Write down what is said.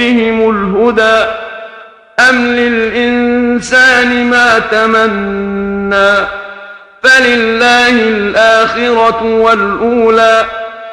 ربهم الهدى أم للإنسان ما تمنى فلله الآخرة والأولى